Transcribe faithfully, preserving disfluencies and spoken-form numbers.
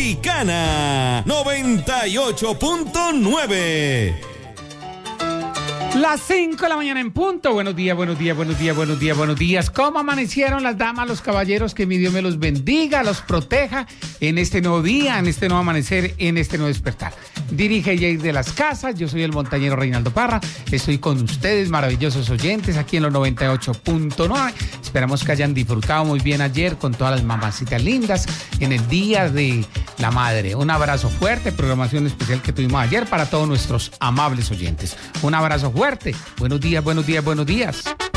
Tropicana noventa y ocho punto nueve. Las cinco de la mañana en punto. Buenos días, buenos días, buenos días, buenos días, buenos días. ¿Cómo amanecieron las damas, los caballeros? Que mi Dios me los bendiga, los proteja en este nuevo día, en este nuevo amanecer, en este nuevo despertar. Dirige Jair de las Casas, yo soy el montañero Reinaldo Parra. Estoy con ustedes, maravillosos oyentes, aquí en los noventa y ocho punto nueve. Esperamos que hayan disfrutado muy bien ayer con todas las mamacitas lindas en el Día de la Madre. Un abrazo fuerte, programación especial que tuvimos ayer para todos nuestros amables oyentes. Un abrazo fuerte. Buenos días, buenos días, buenos días.